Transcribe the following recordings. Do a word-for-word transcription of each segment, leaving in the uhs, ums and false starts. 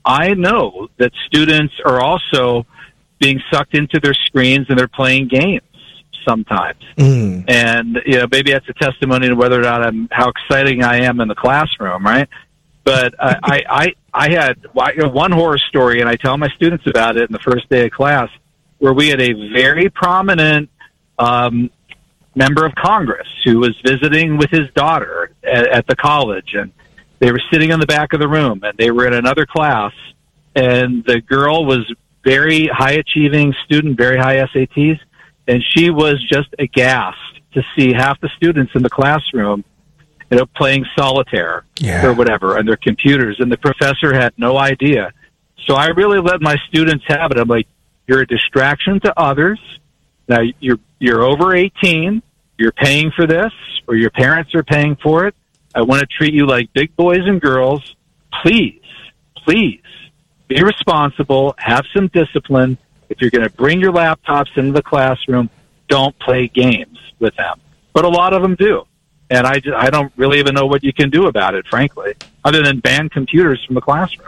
I know that students are also being sucked into their screens and they're playing games sometimes. Mm. And, you know, maybe that's a testimony to whether or not I'm, how exciting I am in the classroom, right? But uh, I, I, I had one horror story, and I tell my students about it in the first day of class, where we had a very prominent um, member of Congress who was visiting with his daughter at, at the college, and they were sitting in the back of the room, and they were in another class, and the girl was very high-achieving student, very high S A Ts, and she was just aghast to see half the students in the classroom, you know, playing solitaire yeah. or whatever on their computers, and the professor had no idea. So I really let my students have it. I'm like, you're a distraction to others. Now, you're you're over eighteen, you're paying for this, or your parents are paying for it. I want to treat you like big boys and girls. Please, please, be responsible, have some discipline. If you're going to bring your laptops into the classroom, don't play games with them. But a lot of them do. And I, just, I don't really even know what you can do about it, frankly, other than ban computers from the classroom.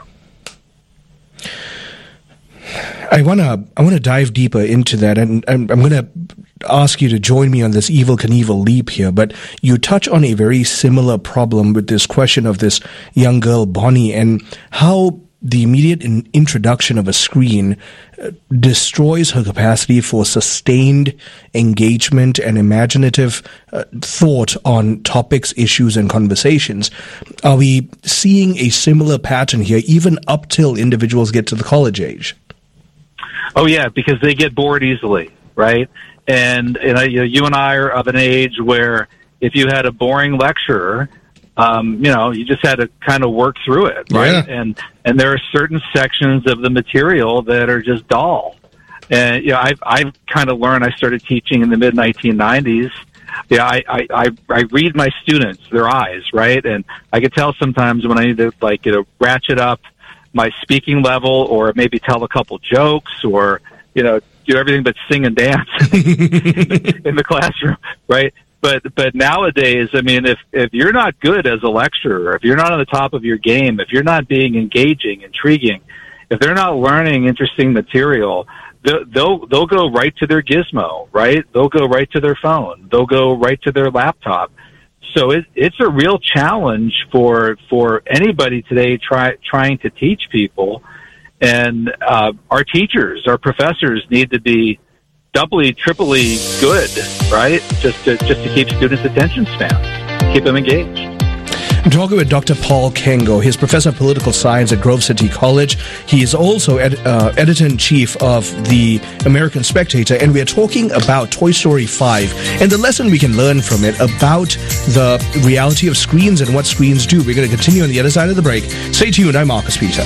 I want to I want to dive deeper into that, and I'm, I'm going to ask you to join me on this Evel Knievel leap here, but you touch on a very similar problem with this question of this young girl, Bonnie, and how the immediate in introduction of a screen uh, destroys her capacity for sustained engagement and imaginative uh, thought on topics, issues, and conversations. Are we seeing a similar pattern here, even up till individuals get to the college age? Oh, yeah, because they get bored easily, right? And, and uh, you know, you and I are of an age where if you had a boring lecturer, Um, you know, you just had to kind of work through it, right? Yeah. And and there are certain sections of the material that are just dull. And you know, I've I've kind of learned. I started teaching in the mid nineteen nineties. Yeah, I, I I I read my students, their eyes, right? And I could tell sometimes when I need to, like, you know, ratchet up my speaking level, or maybe tell a couple jokes, or you know, do everything but sing and dance in the classroom, right? But but nowadays, I mean, if, if you're not good as a lecturer, if you're not on the top of your game, if you're not being engaging, intriguing, if they're not learning interesting material, they'll, they'll, they'll go right to their gizmo, right? They'll go right to their phone. They'll go right to their laptop. So it, it's a real challenge for for anybody today try, trying to teach people. And uh, our teachers, our professors need to be doubly, triply good, right? Just to just to keep students' attention spans, keep them engaged. I'm talking with Doctor Paul Kengo. He's professor of political science at Grove City College. He is also ed- uh, editor-in-chief of the American Spectator, and we are talking about Toy Story five and the lesson we can learn from it about the reality of screens and what screens do. We're going to continue on the other side of the break. Stay tuned. I'm Marcus Peter.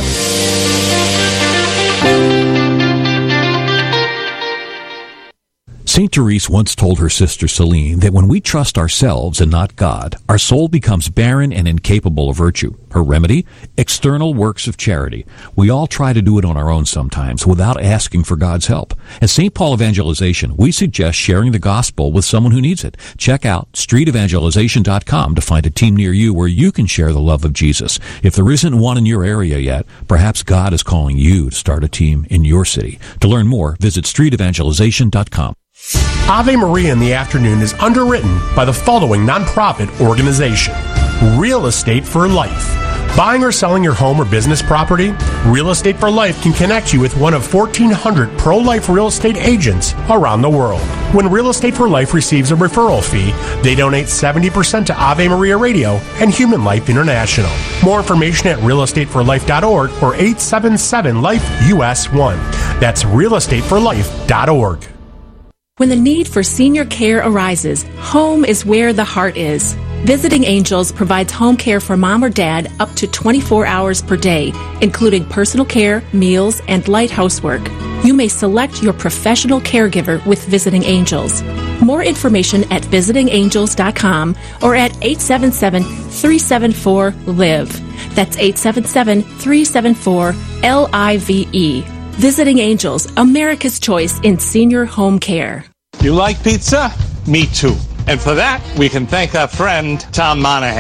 Saint Therese once told her sister Celine that when we trust ourselves and not God, our soul becomes barren and incapable of virtue. Her remedy? External works of charity. We all try to do it on our own sometimes without asking for God's help. At Saint Paul Evangelization, we suggest sharing the gospel with someone who needs it. Check out street evangelization dot com to find a team near you where you can share the love of Jesus. If there isn't one in your area yet, perhaps God is calling you to start a team in your city. To learn more, visit street evangelization dot com. Ave Maria in the Afternoon is underwritten by the following nonprofit organization: Real Estate for Life. Buying or selling your home or business property? Real Estate for Life can connect you with one of fourteen hundred pro-life real estate agents around the world. When Real Estate for Life receives a referral fee, they donate seventy percent to Ave Maria Radio and Human Life International. More information at real estate for life dot org or eight seven seven life U S one. That's real estate for life dot org. When the need for senior care arises, home is where the heart is. Visiting Angels provides home care for mom or dad up to twenty-four hours per day, including personal care, meals, and light housework. You may select your professional caregiver with Visiting Angels. More information at visiting angels dot com or at eight seven seven, three seven four, L I V E. That's eight seven seven, three seven four, L I V E. Visiting Angels, America's choice in senior home care. You like pizza? Me too. And for that, we can thank our friend Tom Monahan.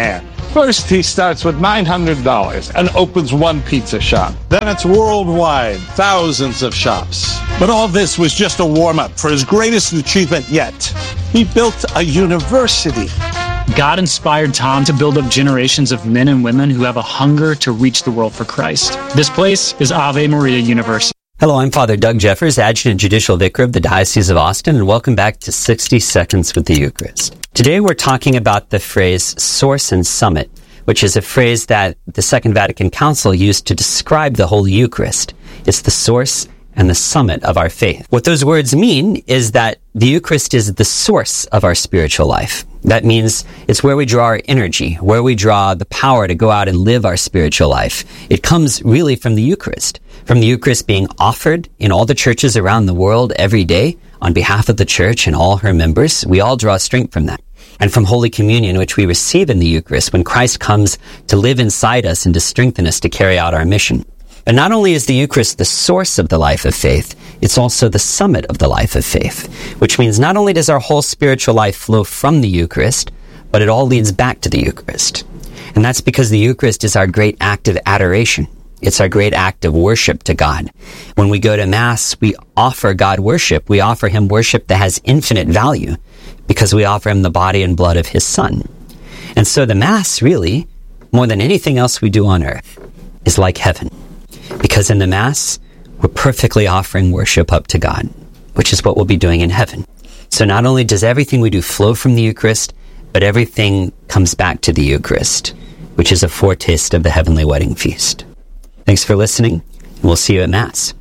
First, he starts with nine hundred dollars and opens one pizza shop. Then it's worldwide, thousands of shops. But all this was just a warm-up for his greatest achievement yet. He built a university. God inspired Tom to build up generations of men and women who have a hunger to reach the world for Christ. This place is Ave Maria University. Hello, I'm Father Doug Jeffers, Adjutant Judicial Vicar of the Diocese of Austin, and welcome back to sixty seconds with the Eucharist. Today we're talking about the phrase source and summit, which is a phrase that the Second Vatican Council used to describe the Holy Eucharist. It's the source and the summit of our faith. What those words mean is that the Eucharist is the source of our spiritual life. That means it's where we draw our energy, where we draw the power to go out and live our spiritual life. It comes really from the Eucharist, from the Eucharist being offered in all the churches around the world every day on behalf of the Church and all her members. We all draw strength from that. And from Holy Communion, which we receive in the Eucharist when Christ comes to live inside us and to strengthen us to carry out our mission. And not only is the Eucharist the source of the life of faith, it's also the summit of the life of faith, which means not only does our whole spiritual life flow from the Eucharist, but it all leads back to the Eucharist. And that's because the Eucharist is our great act of adoration. It's our great act of worship to God. When we go to Mass, we offer God worship. We offer Him worship that has infinite value because we offer Him the body and blood of His Son. And so the Mass, really, more than anything else we do on earth, is like heaven. Because in the Mass, we're perfectly offering worship up to God, which is what we'll be doing in heaven. So not only does everything we do flow from the Eucharist, but everything comes back to the Eucharist, which is a foretaste of the heavenly wedding feast. Thanks for listening, and we'll see you at Mass.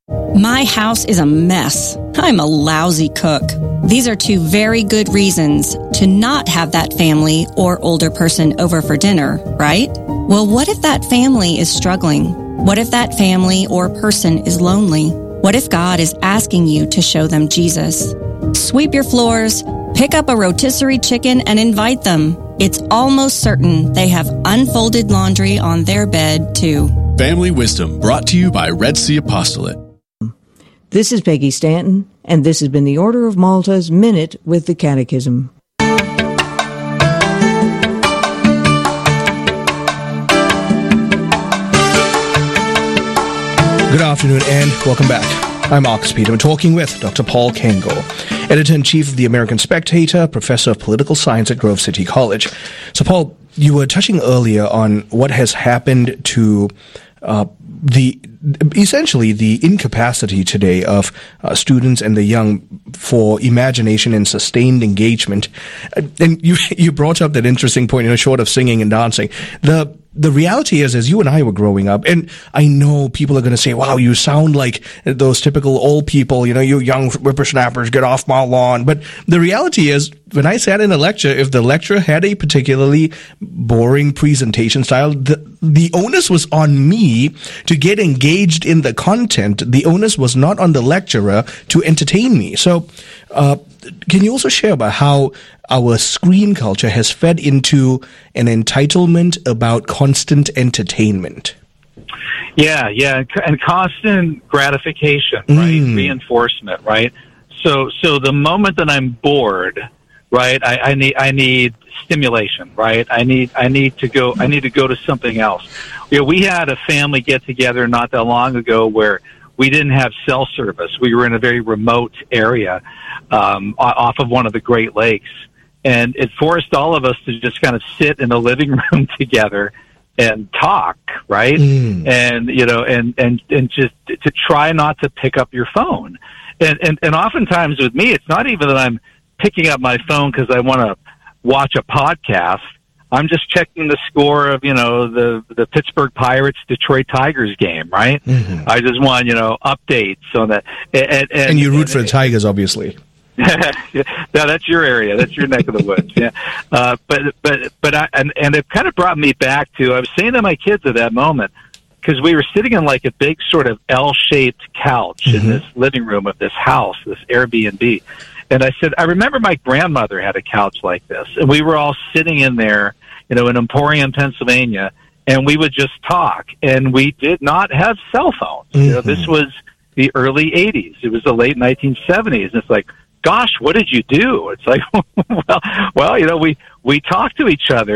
My house is a mess. I'm a lousy cook. These are two very good reasons to not have that family or older person over for dinner, right? Well, what if that family is struggling? What if that family or person is lonely? What if God is asking you to show them Jesus? Sweep your floors, pick up a rotisserie chicken, and invite them. It's almost certain they have unfolded laundry on their bed, too. Family Wisdom, brought to you by Red Sea Apostolate. This is Peggy Stanton, and this has been the Order of Malta's Minute with the Catechism. Good afternoon and welcome back. I'm Marcus Peter. I'm talking with Doctor Paul Kengel, Editor-in-Chief of the American Spectator, Professor of Political Science at Grove City College. So, Paul, you were touching earlier on what has happened to uh, the essentially the incapacity today of uh, students and the young for imagination and sustained engagement. And you you brought up that interesting point, you know, short of singing and dancing. The The reality is, as you and I were growing up, and I know people are going to say, wow, you sound like those typical old people, you know, you young whippersnappers, get off my lawn. But the reality is, when I sat in a lecture, if the lecturer had a particularly boring presentation style, the, the onus was on me to get engaged in the content. The onus was not on the lecturer to entertain me. So, uh, can you also share about how our screen culture has fed into an entitlement about constant entertainment? Yeah, yeah, and constant gratification, right? Mm. Reinforcement, right? So, so the moment that I'm bored, right, I, I need, I need stimulation, right? I need, I need to go, I need to go to something else. You know, we had a family get together not that long ago where we didn't have cell service. We were in a very remote area, um, off of one of the Great Lakes. And it forced all of us to just kind of sit in the living room together and talk, right? Mm. And, you know, and, and, and just to try not to pick up your phone. And, and, and oftentimes with me, it's not even that I'm picking up my phone because I want to watch a podcast. I'm just checking the score of, you know, the, the Pittsburgh Pirates, Detroit Tigers game, right? Mm-hmm. I just want, you know, updates on that. And, and, and you root and, for the Tigers, obviously. Yeah, that's your area. That's your neck of the woods. Yeah, uh, but but but I and, and it kind of brought me back to I was saying to my kids at that moment because we were sitting on like a big sort of L-shaped couch mm-hmm. in this living room of this house, this Airbnb, and I said I remember my grandmother had a couch like this, and we were all sitting in there, you know, in Emporium, Pennsylvania, and we would just talk, and we did not have cell phones. Mm-hmm. You know, this was the early eighties. It was the late nineteen seventies. And it's like, gosh, what did you do? It's like, well, well, you know, we, we talked to each other and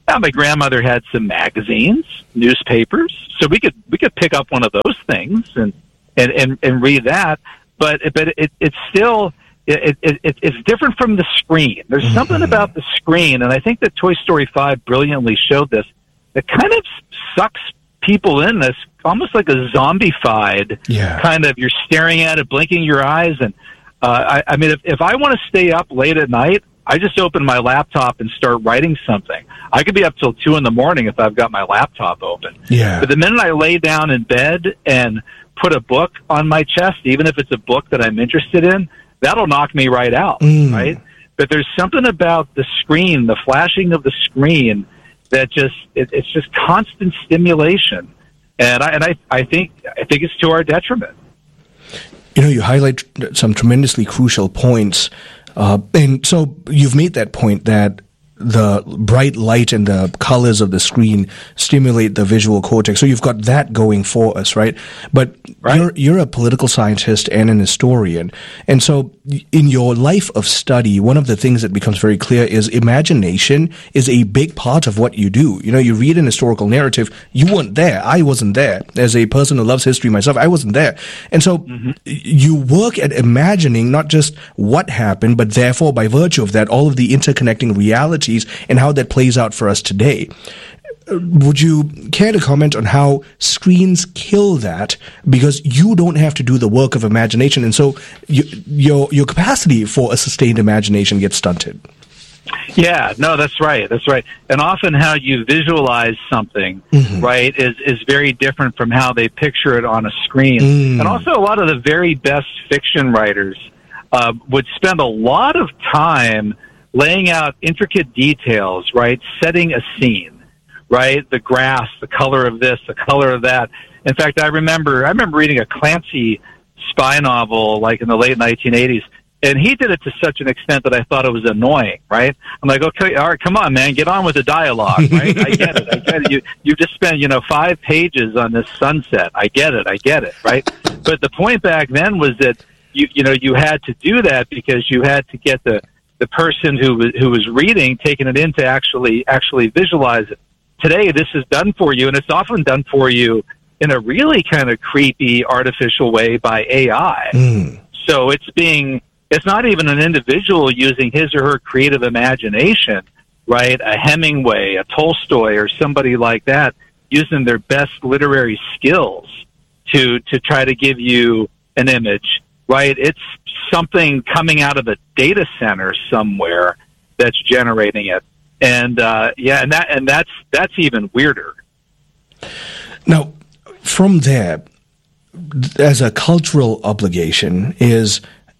Now, my grandmother had some magazines, newspapers, so we could we could pick up one of those things and and, and, and read that. But but it, it's still it, it, it it's different from the screen. There's mm-hmm. something about the screen, and I think that Toy Story five brilliantly showed this. It kind of sucks people in this almost like a zombified yeah. kind of. You're staring at it, blinking your eyes, and uh, I, I mean, if if I want to stay up late at night, I just open my laptop and start writing something. I could be up till two in the morning if I've got my laptop open. Yeah. But the minute I lay down in bed and put a book on my chest, even if it's a book that I'm interested in, that'll knock me right out, mm. right? But there's something about the screen, the flashing of the screen, that just it, it's just constant stimulation, and I and I I think I think it's to our detriment. You know, you highlight some tremendously crucial points. Uh, and so you've made that point that the bright light and the colors of the screen stimulate the visual cortex. So you've got that going for us, right? But right. you're you're a political scientist and an historian. And so in your life of study, one of the things that becomes very clear is imagination is a big part of what you do. You know, you read an historical narrative, you weren't there. I wasn't there. As a person who loves history myself, I wasn't there. And so mm-hmm. you work at imagining not just what happened, but therefore by virtue of that, all of the interconnecting realities and how that plays out for us today. Would you care to comment on how screens kill that, because you don't have to do the work of imagination, and so you, your your capacity for a sustained imagination gets stunted? Yeah, no, that's right. That's right. And often how you visualize something, mm-hmm. right, is, is very different from how they picture it on a screen. Mm. And also a lot of the very best fiction writers uh, would spend a lot of time laying out intricate details, right, setting a scene, right, the grass, the color of this, the color of that. In fact, I remember I remember reading a Clancy spy novel like in the late nineteen eighties, and he did it to such an extent that I thought it was annoying, right? I'm like, okay, all right, come on, man, get on with the dialogue, right? I get it, I get it. You, you just spent, you know, five pages on this sunset. I get it, I get it, right? But the point back then was that, you you know, you had to do that because you had to get the the person who was, who was reading, taking it in to actually actually visualize it. Today, this is done for you, and it's often done for you in a really kind of creepy, artificial way by A I. Mm. So it's being, it's not even an individual using his or her creative imagination, right? A Hemingway, a Tolstoy, or somebody like that, using their best literary skills to to try to give you an image, right? It's something coming out of a data center somewhere that's generating it. And uh, yeah, and that and that's that's even weirder. Now, from there, as a cultural obligation, is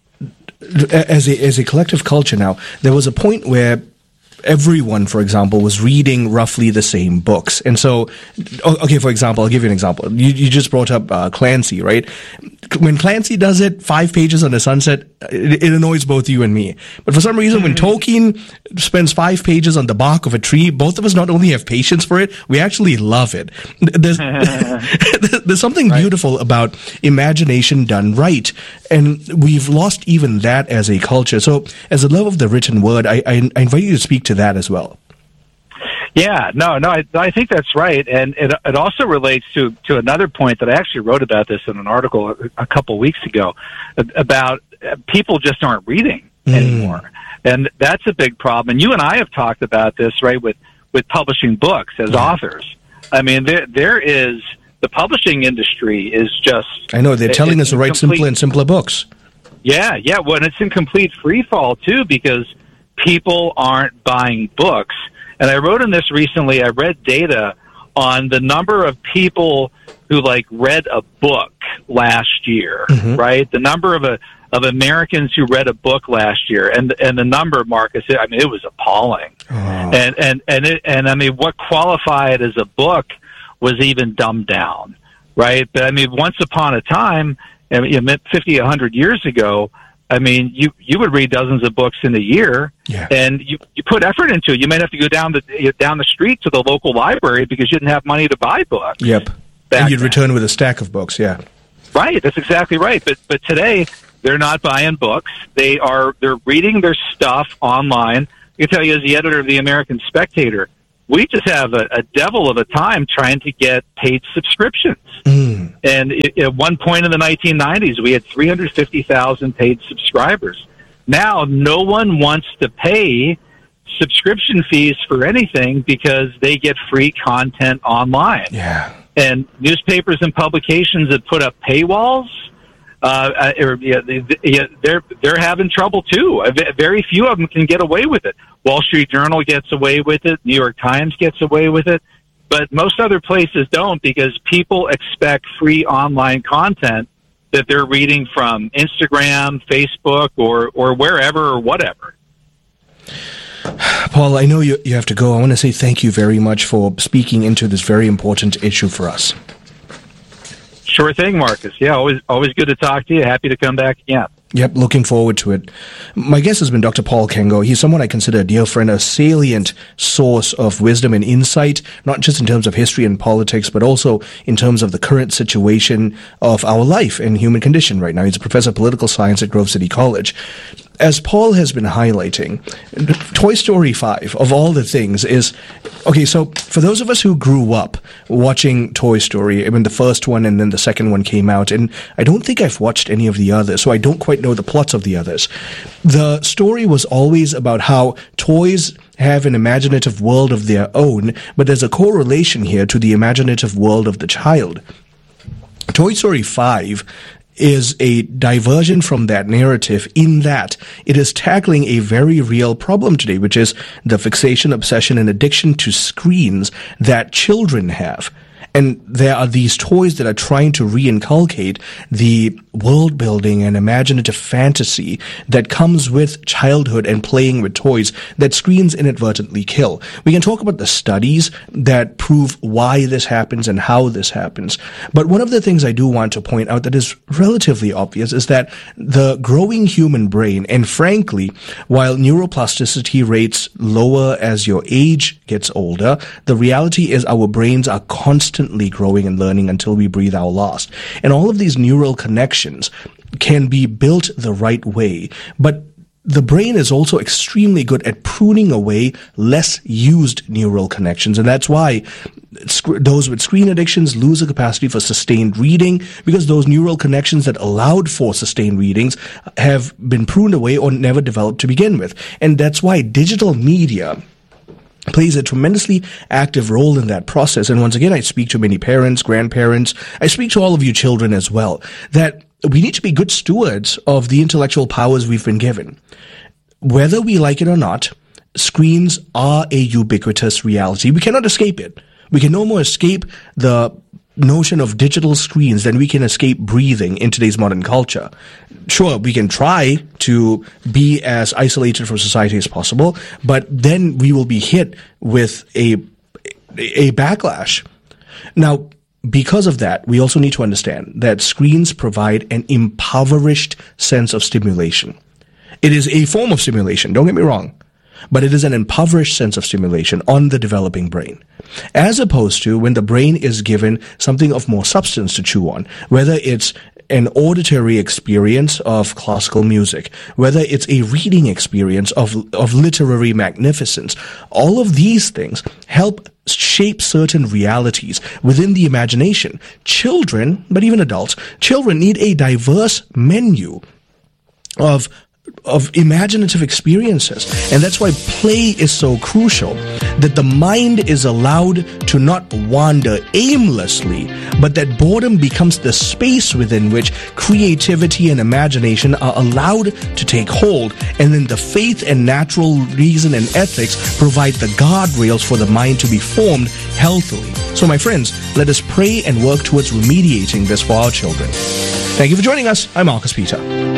as a as a collective culture now, there was a point where everyone, for example, was reading roughly the same books. And so, okay, for example, I'll give you an example. You, you just brought up uh, Clancy, right? When Clancy does it, five pages on a sunset, it, it annoys both you and me. But for some reason, when Tolkien spends five pages on the bark of a tree, both of us not only have patience for it, we actually love it. There's, there's something right. beautiful about imagination done right. And we've lost even that as a culture. So as a love of the written word, I, I, I invite you to speak to that as well. Yeah, no, no, I, I think that's right, and it it also relates to to another point that I actually wrote about this in an article a, a couple weeks ago about uh, people just aren't reading mm. anymore, and that's a big problem. And you and I have talked about this, right, with with publishing books as yeah. authors. I mean, there there is the publishing industry is just. I know they're telling us to write complete, simpler and simpler books. Yeah, yeah, well, and it's in complete free fall too because people aren't buying books. And I wrote in this recently, I read data on the number of people who, like, read a book last year, mm-hmm. right? The number of a, of Americans who read a book last year. And and the number, Marcus, I mean, it was appalling. Oh. And, and, and, it, and, I mean, what qualified as a book was even dumbed down, right? But, I mean, once upon a time, I mean, fifty, a hundred years ago, I mean, you, you would read dozens of books in a year, yeah. and you, you put effort into it. You might have to go down the down the street to the local library because you didn't have money to buy books. Yep, and you'd then. return with a stack of books. Yeah, right. That's exactly right. But but today they're not buying books. They are they're reading their stuff online. I can tell you, as the editor of the American Spectator, we just have a, a devil of a time trying to get paid subscriptions. Mm. And it, at one point in the nineteen nineties, we had three hundred fifty thousand paid subscribers. Now, no one wants to pay subscription fees for anything because they get free content online. Yeah. And newspapers and publications that put up paywalls, uh, or, yeah, they, yeah, they're they're having trouble too. Very few of them can get away with it. Wall Street Journal gets away with it. New York Times gets away with it. But most other places don't, because people expect free online content that they're reading from Instagram, Facebook, or, or wherever or whatever. Paul, I know you, you have to go. I want to say thank you very much for speaking into this very important issue for us. Sure thing, Marcus. Yeah, always always good to talk to you. Happy to come back again. Yep, looking forward to it. My guest has been Doctor Paul Kengor. He's someone I consider a dear friend, a salient source of wisdom and insight, not just in terms of history and politics, but also in terms of the current situation of our life and human condition right now. He's a professor of political science at Grove City College. As Paul has been highlighting, Toy Story five, of all the things, is... Okay, so for those of us who grew up watching Toy Story, I mean, the first one and then the second one came out, and I don't think I've watched any of the others, so I don't quite know the plots of the others. The story was always about how toys have an imaginative world of their own, but there's a correlation here to the imaginative world of the child. Toy Story five is a diversion from that narrative in that it is tackling a very real problem today, which is the fixation, obsession, and addiction to screens that children have. And there are these toys that are trying to reinculcate the world building and imaginative fantasy that comes with childhood and playing with toys that screens inadvertently kill. We can talk about the studies that prove why this happens and how this happens. But one of the things I do want to point out that is relatively obvious is that the growing human brain, and frankly, while neuroplasticity rates lower as your age gets older, the reality is our brains are constantly growing and learning until we breathe our last. And all of these neural connections can be built the right way, but the brain is also extremely good at pruning away less used neural connections. And that's why sc- those with screen addictions lose the capacity for sustained reading, because those neural connections that allowed for sustained readings have been pruned away or never developed to begin with. And that's why digital media plays a tremendously active role in that process. And once again, I speak to many parents, grandparents, I speak to all of you children as well, that we need to be good stewards of the intellectual powers we've been given. Whether we like it or not, screens are a ubiquitous reality. We cannot escape it. We can no more escape the notion of digital screens than we can escape breathing in today's modern culture. Sure, we can try to be as isolated from society as possible, but then we will be hit with a a backlash. Now, because of that, we also need to understand that screens provide an impoverished sense of stimulation. It is a form of stimulation, don't get me wrong, but it is an impoverished sense of stimulation on the developing brain, as opposed to when the brain is given something of more substance to chew on, whether it's an auditory experience of classical music, whether it's a reading experience of of literary magnificence. All of these things help shape certain realities within the imagination. Children, but even adults, children need a diverse menu of of imaginative experiences. And that's why play is so crucial, that the mind is allowed to not wander aimlessly, but that boredom becomes the space within which creativity and imagination are allowed to take hold, and then the faith and natural reason and ethics provide the guardrails for the mind to be formed healthily. So my friends, let us pray and work towards remediating this for our children. Thank you for joining us. I'm Marcus Peter.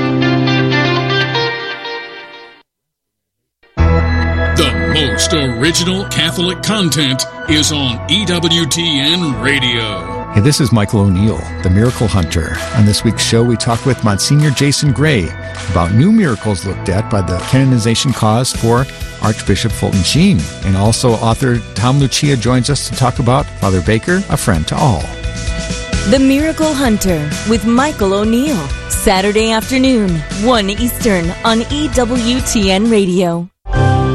The most original Catholic content is on E W T N Radio. Hey, this is Michael O'Neill, the Miracle Hunter. On this week's show, we talk with Monsignor Jason Gray about new miracles looked at by the canonization cause for Archbishop Fulton Sheen. And also author Tom Lucia joins us to talk about Father Baker, a friend to all. The Miracle Hunter with Michael O'Neill. Saturday afternoon, one Eastern on E W T N Radio.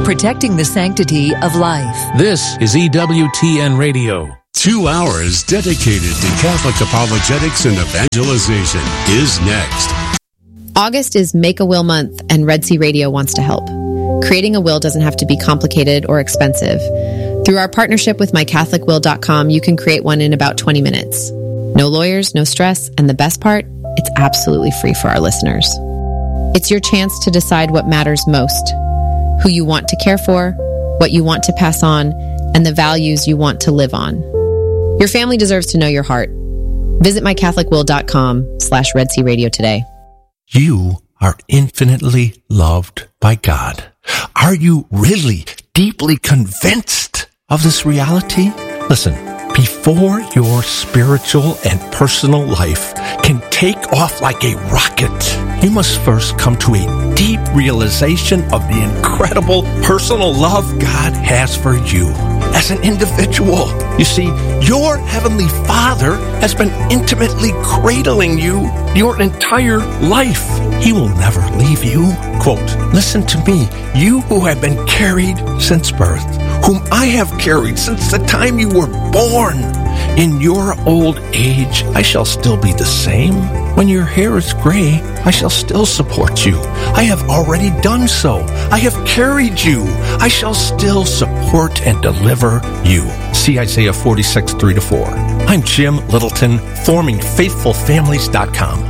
protecting the sanctity of life. This is E W T N Radio. Two hours dedicated to Catholic apologetics and evangelization is next. August is Make a Will Month, and Red Sea Radio wants to help. Creating a will doesn't have to be complicated or expensive. Through our partnership with my catholic will dot com, you can create one in about twenty minutes. No lawyers, no stress, and the best part, it's absolutely free for our listeners. It's your chance to decide what matters most, who you want to care for, what you want to pass on, and the values you want to live on. Your family deserves to know your heart. Visit my catholic will dot com slash Red Sea Radio today. You are infinitely loved by God. Are you really deeply convinced of this reality? Listen, before your spiritual and personal life can take off like a rocket, you must first come to a deep realization of the incredible personal love God has for you as an individual. You see, your Heavenly Father has been intimately cradling you your entire life. He will never leave you. Quote, listen to me, you who have been carried since birth, whom I have carried since the time you were born. In your old age, I shall still be the same. When your hair is gray, I shall still support you. I have already done so. I have carried you. I shall still support and deliver you. See Isaiah forty-six, three to four. I'm Jim Littleton, forming faithful families dot com.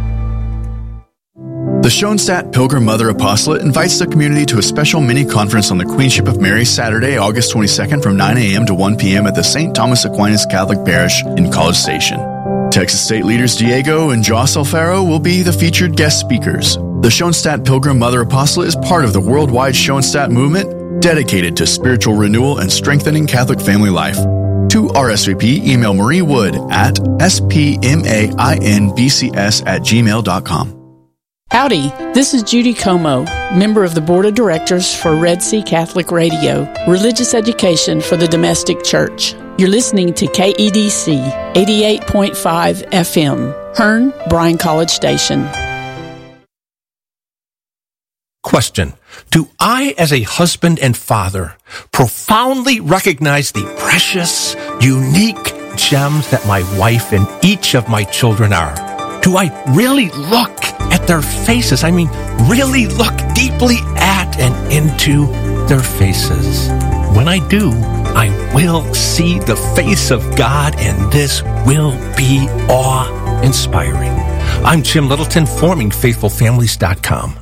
The Schoenstatt Pilgrim Mother Apostolate invites the community to a special mini-conference on the Queenship of Mary Saturday, August twenty-second from nine a.m. to one p.m. at the Saint Thomas Aquinas Catholic Parish in College Station. Texas State leaders Diego and Joss Alfaro will be the featured guest speakers. The Schoenstatt Pilgrim Mother Apostolate is part of the worldwide Schoenstatt movement dedicated to spiritual renewal and strengthening Catholic family life. To R S V P, email Marie Wood at s p m a i n b c s at gmail dot com. Howdy, this is Judy Como, member of the Board of Directors for Red Sea Catholic Radio, religious education for the domestic church. You're listening to K E D C eighty-eight point five F M, Hearn, Bryan College Station. Question. Do I, as a husband and father, profoundly recognize the precious, unique gems that my wife and each of my children are? Do I really look at their faces? I mean, really look deeply at and into their faces. When I do, I will see the face of God, and this will be awe-inspiring. I'm Jim Littleton, forming faithful families dot com.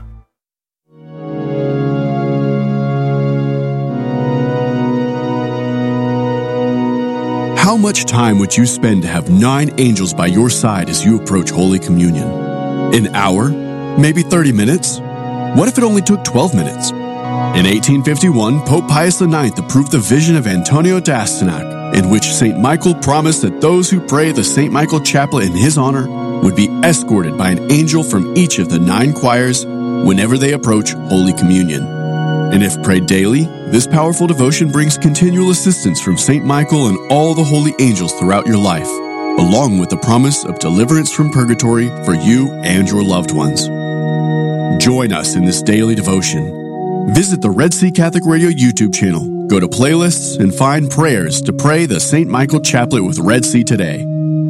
How much time would you spend to have nine angels by your side as you approach Holy Communion? An hour? Maybe thirty minutes? What if it only took twelve minutes? In eighteen fifty-one, Pope Pius the ninth approved the vision of Antonio d'Astyanac, in which Saint Michael promised that those who pray the Saint Michael Chaplet in his honor would be escorted by an angel from each of the nine choirs whenever they approach Holy Communion. And if prayed daily, this powerful devotion brings continual assistance from Saint Michael and all the holy angels throughout your life, along with the promise of deliverance from purgatory for you and your loved ones. Join us in this daily devotion. Visit the Red Sea Catholic Radio YouTube channel, go to playlists, and find prayers to pray the Saint Michael Chaplet with Red Sea today.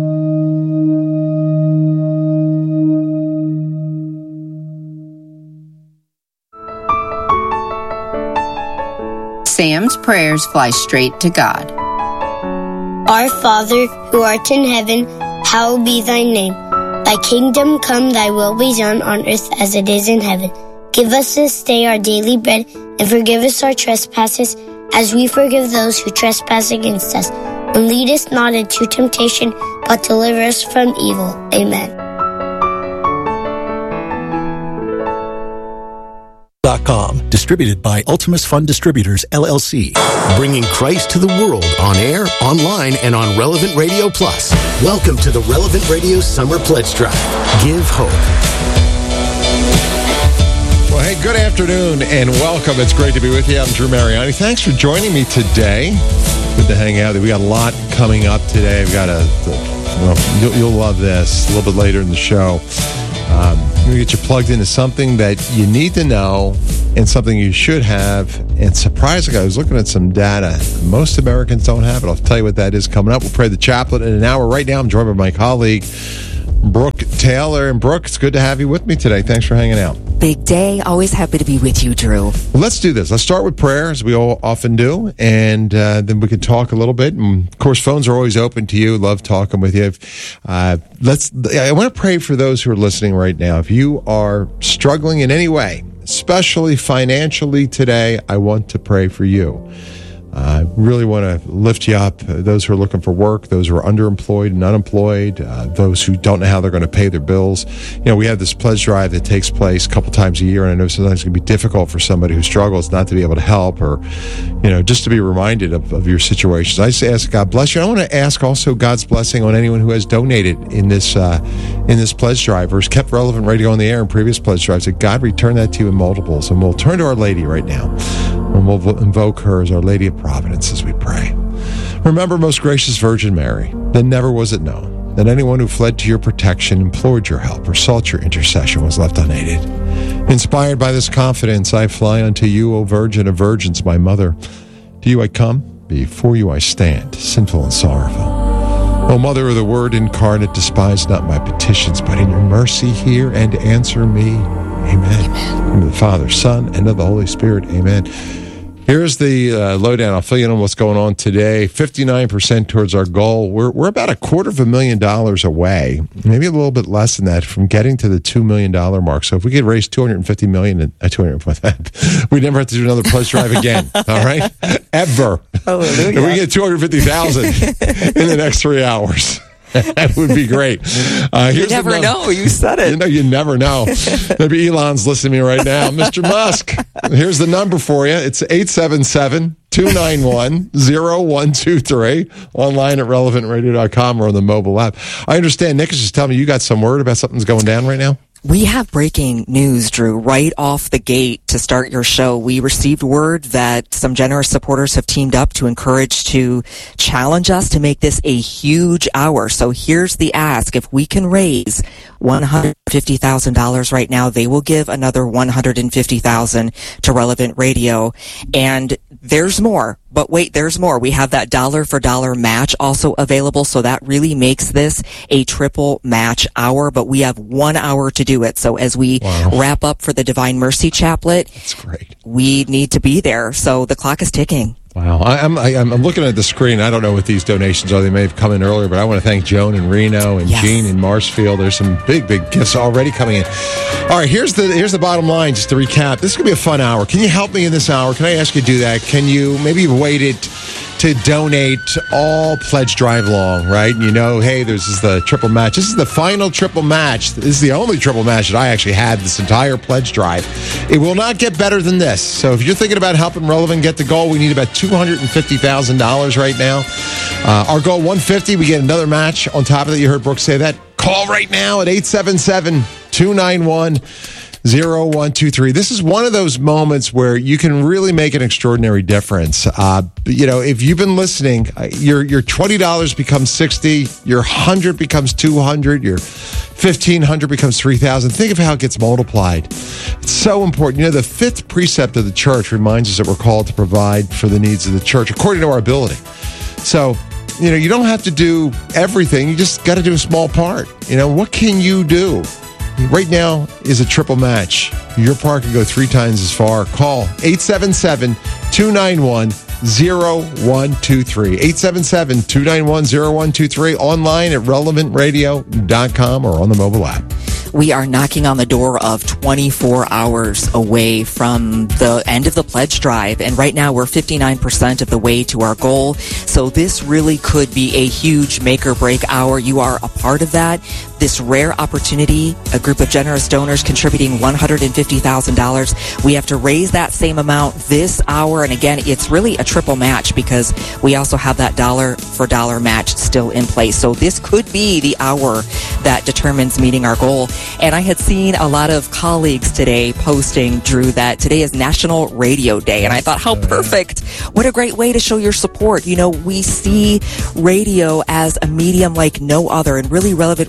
Sam's prayers fly straight to God. Our Father, who art in heaven, hallowed be thy name. Thy kingdom come, thy will be done on earth as it is in heaven. Give us this day our daily bread, and forgive us our trespasses, as we forgive those who trespass against us. And lead us not into temptation, but deliver us from evil. Amen. .com, distributed by Ultimus Fund Distributors, L L C. Bringing Christ to the world on air, online, and on Relevant Radio Plus. Welcome to the Relevant Radio Summer Pledge Drive. Give hope. Well, hey, good afternoon and welcome. It's great to be with you. I'm Drew Mariani. Thanks for joining me today. Good to hang out. We got a lot coming up today. We've got a, well, you'll, you'll love this a little bit later in the show. Um, We get you plugged into something that you need to know and something you should have. And surprisingly, I was looking at some data. Most Americans don't have it. I'll tell you what that is coming up. We'll pray the chaplain in an hour. Right now, I'm joined by my colleague, Brooke Taylor. And Brooke, it's good to have you with me today. Thanks for hanging out. Big day. Always happy to be with you, Drew. Well, let's do this. Let's start with prayer, as we all often do, and uh, then we can talk a little bit. And of course, phones are always open to you. Love talking with you. Uh, let's. I want to pray for those who are listening right now. If you are struggling in any way, especially financially today, I want to pray for you. I uh, really want to lift you up, uh, those who are looking for work, those who are underemployed and unemployed, uh, those who don't know how they're going to pay their bills. You know, we have this pledge drive that takes place a couple times a year, and I know sometimes it can be difficult for somebody who struggles not to be able to help, or, you know, just to be reminded of, of your situations. I just ask God bless you. I want to ask also God's blessing on anyone who has donated in this uh, in this pledge drive or has kept Relevant Radio on the air in previous pledge drives. That God return that to you in multiples. And we'll turn to Our Lady right now, and we'll invoke her as Our Lady of Providence as we pray. Remember, most gracious Virgin Mary, that never was it known that anyone who fled to your protection, implored your help, or sought your intercession was left unaided. Inspired by this confidence, I fly unto you, O Virgin of Virgins, my mother. To you I come, before you I stand, sinful and sorrowful. O Mother of the Word incarnate, despise not my petitions, but in your mercy hear and answer me. Amen. Amen. In the name of the Father, Son, and of the Holy Spirit. Amen. Here's the uh, lowdown. I'll fill you in on what's going on today. fifty-nine percent towards our goal. We're we're about a quarter of a million dollars away, maybe a little bit less than that, from getting to the two million dollars mark. So if we could raise two hundred fifty million dollars, uh, two hundred, we never have to do another pledge drive again. All right? Ever. Hallelujah. If we get two hundred fifty thousand in the next three hours. That would be great. Uh, you never know. You said it. You know, you never know. Maybe Elon's listening to me right now. Mister Musk, here's the number for you. It's eight seven seven, two nine one, zero one two three. Online at relevant radio dot com or on the mobile app. I understand Nick is just telling me you got some word about something's going down right now. We have breaking news, Drew. Right off the gate to start your show, we received word that some generous supporters have teamed up to encourage to challenge us to make this a huge hour. So here's the ask. If we can raise one hundred fifty thousand dollars right now, they will give another one hundred fifty thousand dollars to Relevant Radio. And there's more. But wait, there's more. We have that dollar for dollar match also available. So that really makes this a triple match hour. But we have one hour to do it. So as we wow. wrap up for the Divine Mercy Chaplet, that's great. We need to be there. So the clock is ticking. Wow. I, I'm I, I'm looking at the screen. I don't know what these donations are. They may have come in earlier, but I want to thank Joan in Reno and yes. Jean in Marshfield. There's some big, big gifts already coming in. All right, here's the here's the bottom line, just to recap. This is going to be a fun hour. Can you help me in this hour? Can I ask you to do that? Can you, maybe you've waited to donate all pledge drive long, right? And you know, hey, this is the triple match. This is the final triple match. This is the only triple match that I actually had this entire pledge drive. It will not get better than this. So if you're thinking about helping Relevant get the goal, we need about two hundred fifty thousand dollars right now. Uh, our goal, one hundred fifty. We get another match on top of that. You heard Brooke say that. Call right now at eight seven seven, two nine one, zero one two three. This is one of those moments where you can really make an extraordinary difference. Uh, you know, if you've been listening, your your twenty dollars becomes sixty, your one hundred becomes two hundred, your fifteen hundred becomes three thousand. Think of how it gets multiplied. It's so important. You know, the fifth precept of the church reminds us that we're called to provide for the needs of the church according to our ability. So, you know, you don't have to do everything. You just got to do a small part. You know, what can you do? Right now is a triple match. Your part can go three times as far. Call eight seven seven, two nine one, zero one two three. eight seven seven, two nine one, zero one two three. Online at relevant radio dot com or on the mobile app. We are knocking on the door of twenty-four hours away from the end of the pledge drive. And right now we're fifty-nine percent of the way to our goal. So this really could be a huge make or break hour. You are a part of that. This rare opportunity, a group of generous donors contributing one hundred fifty thousand dollars. We have to raise that same amount this hour. And again, it's really a triple match because we also have that dollar for dollar match still in place. So this could be the hour that determines meeting our goal. And I had seen a lot of colleagues today posting, Drew, that today is National Radio Day. And I thought, how perfect. What a great way to show your support. You know, we see radio as a medium like no other. And really, Relevant Radio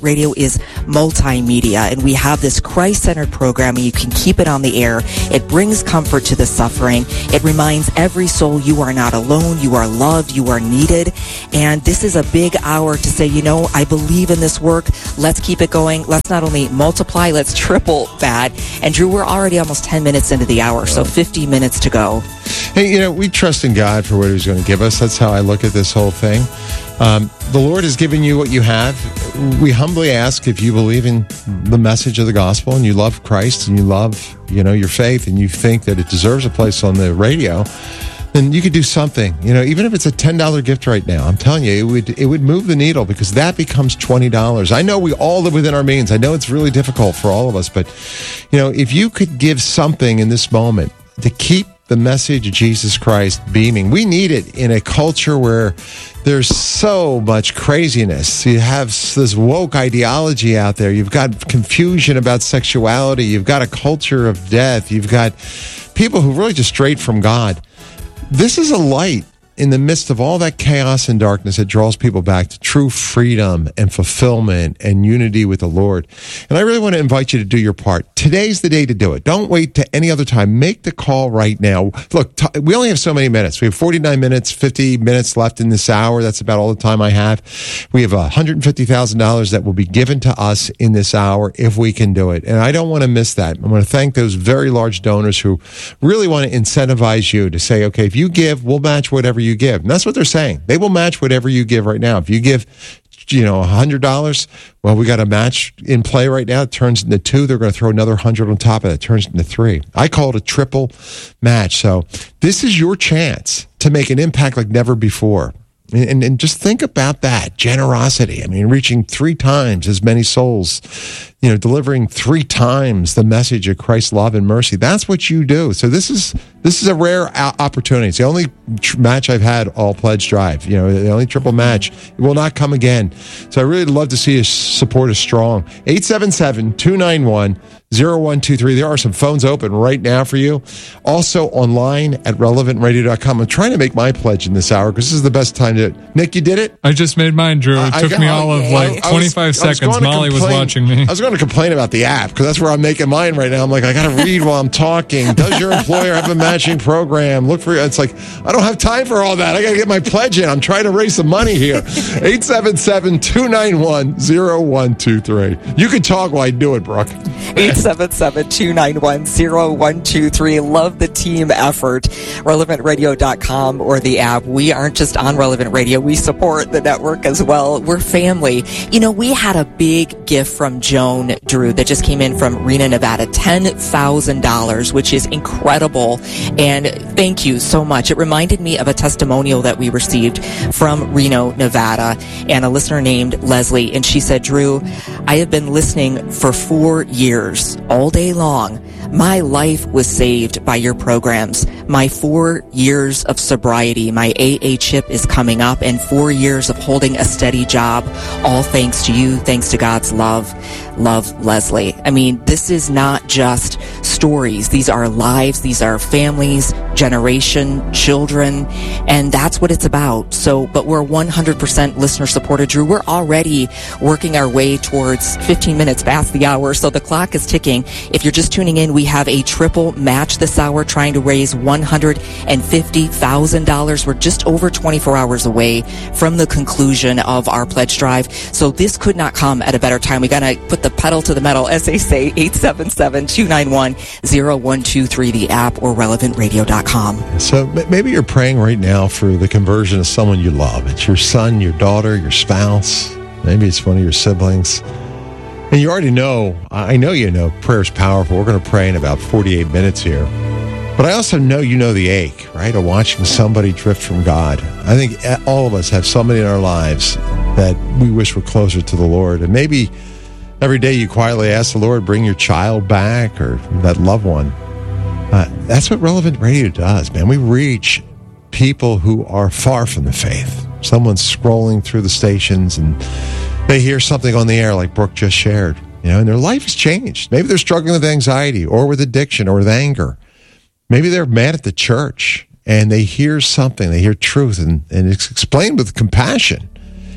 is multimedia, and we have this Christ-centered programming. You can keep it on the air. It brings comfort to the suffering. It reminds every soul you are not alone. You are loved. You are needed. And this is a big hour to say, you know, I believe in this work. Let's keep it going. Let's not only multiply, let's triple that. And Drew, we're already almost ten minutes into the hour, so fifty minutes to go. Hey, you know, we trust in God for what He's going to give us. That's how I look at this whole thing. Um, the Lord has given you what you have. We humbly ask if you believe in the message of the gospel and you love Christ and you love, you know, your faith and you think that it deserves a place on the radio, then you could do something. You know, even if it's a ten dollars gift right now, I'm telling you, it would it would move the needle, because that becomes twenty dollars. I know we all live within our means. I know it's really difficult for all of us, but, you know, if you could give something in this moment to keep the message of Jesus Christ beaming. We need it in a culture where there's so much craziness. You have this woke ideology out there. You've got confusion about sexuality. You've got a culture of death. You've got people who really just strayed from God. This is a light in the midst of all that chaos and darkness that draws people back to true freedom and fulfillment and unity with the Lord. And I really want to invite you to do your part. Today's the day to do it. Don't wait to any other time. Make the call right now. Look, t- we only have so many minutes. We have forty-nine minutes, fifty minutes left in this hour. That's about all the time I have. We have one hundred fifty thousand dollars that will be given to us in this hour if we can do it. And I don't want to miss that. I want to thank those very large donors who really want to incentivize you to say, okay, if you give, we'll match whatever you give. And that's what they're saying. They will match whatever you give right now. If you give, you know, one hundred dollars, well, we got a match in play right now. It turns into two. They're going to throw another one hundred on top of it. It turns into three. I call it a triple match. So this is your chance to make an impact like never before. And, and, and just think about that. Generosity. I mean, reaching three times as many souls, you know, delivering three times the message of Christ's love and mercy. That's what you do. So this is this is a rare opportunity. It's the only tr- match I've had all pledge drive. You know, the only triple match. It will not come again. So I really love to see you support us strong. eight seven seven, two nine one, zero one two three. There are some phones open right now for you. Also online at relevant radio dot com. I'm trying to make my pledge in this hour because this is the best time to... Nick, you did it? I just made mine, Drew. It I, took I, me all of like twenty-five was, seconds. Molly was watching me. I was going to complain about the app because that's where I'm making mine right now. I'm like, I got to read while I'm talking. Does your employer have a matching program? Look for... It's like, I don't have time for all that. I got to get my pledge in. I'm trying to raise some money here. eight seven seven, two nine one, zero one two three. You can talk while I do it, Brooke. eight seven seven, two nine one, zero one two three. Love the team effort. relevant radio dot com or the app. We aren't just on Relevant Radio. We support the network as well. We're family. You know, we had a big gift from Joan Drew that just came in from Reno, Nevada. ten thousand dollars, which is incredible. And thank you so much. It reminded me of a testimonial that we received from Reno, Nevada, and a listener named Leslie. And she said, Drew, I have been listening for four years, all day long. My life was saved by your programs. My four years of sobriety, my A A chip is coming up, and four years of holding a steady job, all thanks to you, thanks to God's love. Love, Leslie. I mean, this is not just stories. These are lives. These are families, generation, children, and that's what it's about. So, but we're one hundred percent listener supported, Drew. We're already working our way towards fifteen minutes past the hour, so the clock is ticking. If you're just tuning in, we have a triple match this hour trying to raise one hundred fifty thousand dollars. We're just over twenty-four hours away from the conclusion of our pledge drive. So this could not come at a better time. We got to put the pedal to the metal, as they say. eight seven seven, two nine one, zero one two three, the app, or relevant radio dot com. So maybe you're praying right now for the conversion of someone you love. It's your son, your daughter, your spouse. Maybe it's one of your siblings. And you already know, I know you know, prayer's powerful. We're going to pray in about forty-eight minutes here. But I also know you know the ache, right, of watching somebody drift from God. I think all of us have somebody in our lives that we wish were closer to the Lord. And maybe every day you quietly ask the Lord, bring your child back or that loved one. Uh, that's what Relevant Radio does, man. We reach people who are far from the faith. Someone's scrolling through the stations and they hear something on the air like Brooke just shared, you know, and their life has changed. Maybe they're struggling with anxiety or with addiction or with anger. Maybe they're mad at the church and they hear something, they hear truth, and, and it's explained with compassion.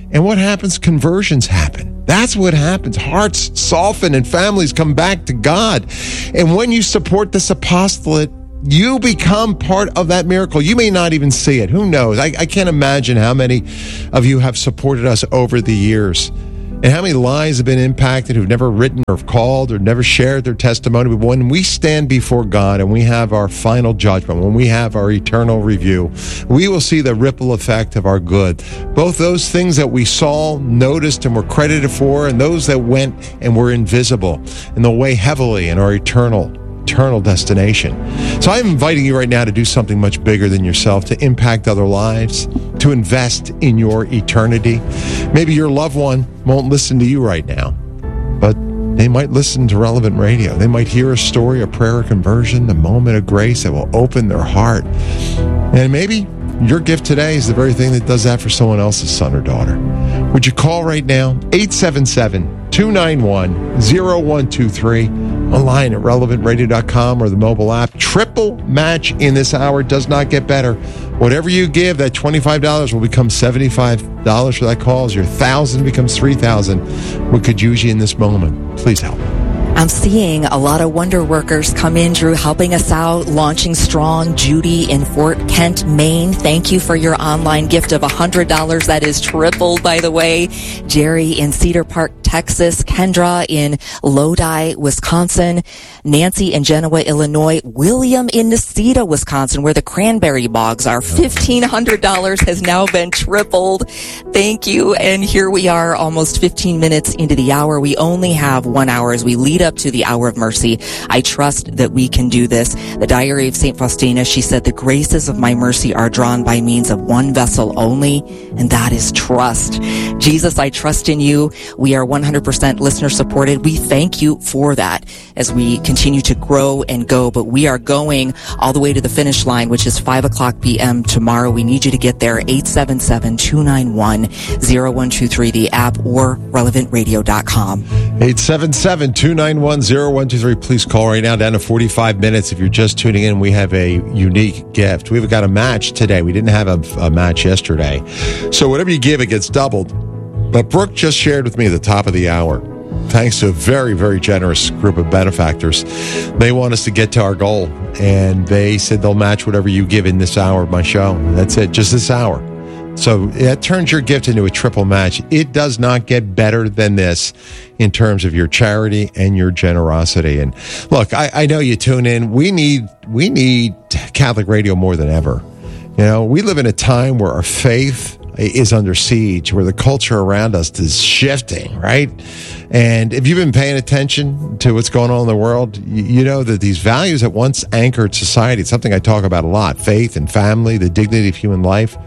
And what happens? Conversions happen. That's what happens. Hearts soften and families come back to God. And when you support this apostolate, you become part of that miracle. You may not even see it. Who knows? I, I can't imagine how many of you have supported us over the years and how many lives have been impacted who've never written or called or never shared their testimony. But when we stand before God and we have our final judgment, when we have our eternal review, we will see the ripple effect of our good. Both those things that we saw, noticed, and were credited for, and those that went and were invisible, and they'll weigh heavily in our eternal eternal destination. So I'm inviting you right now to do something much bigger than yourself, to impact other lives, to invest in your eternity. Maybe your loved one won't listen to you right now, but they might listen to Relevant Radio. They might hear a story, a prayer, a conversion, a moment of grace that will open their heart. And maybe your gift today is the very thing that does that for someone else's son or daughter. Would you call right now? eight seven seven, two nine one, zero one two three. Online at relevant radio dot com or the mobile app. Triple match in this hour. Does not get better. Whatever you give, that twenty-five dollars will become seventy-five dollars for that call. As your one thousand dollars becomes three thousand dollars. We could use you in this moment. Please help. I'm seeing a lot of wonder workers come in, Drew, helping us out, launching strong. Judy in Fort Kent, Maine, thank you for your online gift of one hundred dollars. That is tripled, by the way. Jerry in Cedar Park, Texas. Kendra in Lodi, Wisconsin. Nancy in Genoa, Illinois. William in Necedah, Wisconsin, where the cranberry bogs are. fifteen hundred dollars has now been tripled. Thank you. And here we are, almost fifteen minutes into the hour. We only have one hour as we lead up to the hour of mercy. I trust that we can do this. The Diary of Saint Faustina, she said, the graces of my mercy are drawn by means of one vessel only, and that is trust. Jesus, I trust in you. We are one hundred percent listener supported. We thank you for that as we continue to grow and go, but we are going all the way to the finish line, which is five o'clock p.m. tomorrow. We need you to get there. eight seven seven, two nine one, zero one two three, the app, or relevant radio dot com. eight seven seven, two nine one, zero one two three. Please call right now. Down to forty-five minutes. If you're just tuning in, we have a unique gift. We've got a match today. We didn't have a, a match yesterday. So whatever you give, it gets doubled. But Brooke just shared with me at the top of the hour, thanks to a very, very generous group of benefactors, they want us to get to our goal. And they said they'll match whatever you give in this hour of my show. That's it, just this hour. So that turns your gift into a triple match. It does not get better than this in terms of your charity and your generosity. And look, I, I know you tune in. We need we need Catholic radio more than ever. You know, we live in a time where our faith is under siege, where the culture around us is shifting, right? And if you've been paying attention to what's going on in the world, you know that these values that once anchored society, it's something I talk about a lot, faith and family, the dignity of human life,